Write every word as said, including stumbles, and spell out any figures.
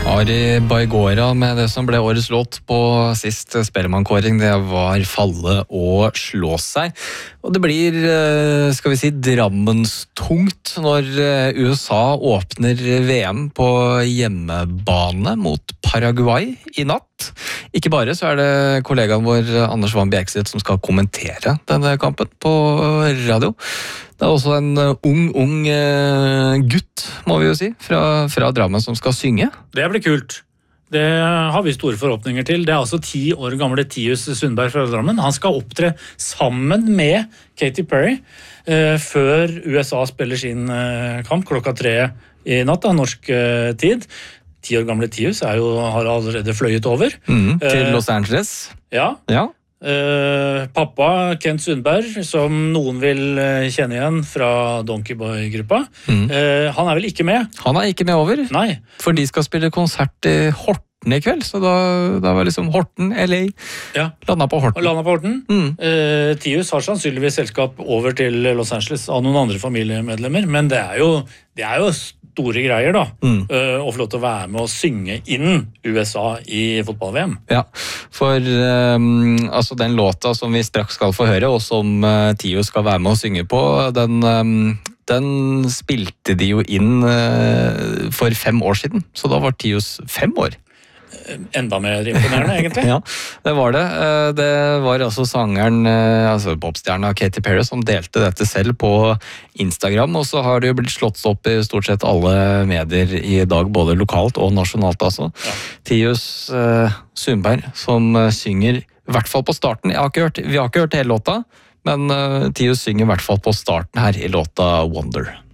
Ari Baigora med det som ble årets låt på sist Spellemannskåring, det var Falle og slå seg. Og det blir, skal vi si, Drammenstungt når U S A åpner V M på hjemmebane mot Paraguay i natt. Ikke bare så er det kollegaen vår Anders Van Bjerkstedt som skal kommentere denne kampen på radio. Det er også en ung, ung gutt, må vi jo si, fra, fra Drammen som skal synge. Det blir kult. Det har vi store forhåpninger til. Det er altså ti år gamle Tius Sundberg fra Drammen. Han skal opptre sammen med Katy Perry eh, før U S A spiller sin eh, kamp klokka tre i natt, da, norsk eh, tid. Ti år gamle Tius er jo, har allerede fløyet over. Mm, til Los Angeles. Eh, ja. Ja. Uh, pappa Kent Sundberg, som noen vil uh, kjenne igjen fra Donkeyboy-gruppa, mm. uh, han er vel ikke med? Han er ikke med over. Nei. For de skal spille konsert i Horten i kveld, så da, da var liksom Horten, L A, ja. Landet på Horten. Landet på Horten. Mm. Uh, Tius har sannsynligvis selskap over til Los Angeles av noen andre familiemedlemmer, men det er jo, det er jo store greier da, mm. uh, å få lov til å være med og synge inn U S A i fotball-V M. Ja, for um, altså den låta som vi straks skal få høre, og som uh, Tius skal være med å synge på, den, um, den spilte de jo inn uh, for fem år siden, så da var Tius fem år. Enda mer imponerende, egentlig. Ja, det var det. Det var altså sangeren, altså popstjerna Katy Perry, som delte dette selv på Instagram, og så har det jo blitt slått opp i stort sett alle medier i dag, både lokalt og nasjonalt, altså. Ja. Tius uh, Sundberg, som synger, i hvert fall på starten, jeg har ikke hørt, vi har ikke hørt hele låta, men uh, Tius synger i hvert fall på starten her i låta Wonder.